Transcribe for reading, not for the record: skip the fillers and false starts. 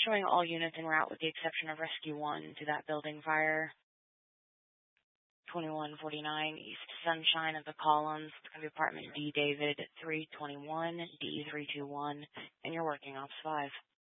showing all units en route with the exception of Rescue 1 to that building fire. 2149 East Sunshine of the Columns. It's going to be apartment D David 321 D321, and you're working ops 5.